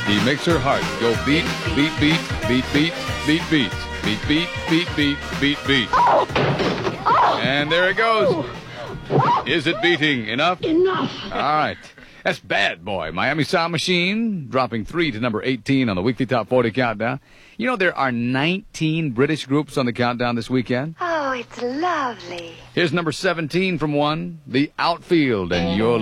He makes her heart go beat, beat, beat, beat, beat, beat, beat, beat, beat, beat, beat, beat, beat. And there it goes. Is it beating? Enough? Enough. All right. That's Bad Boy, Miami Sound Machine, dropping 3 to number 18 on the weekly Top 40 countdown. You know, there are 19 British groups on the countdown this weekend. Oh, it's lovely. Here's number 17 from 1, The Outfield, and your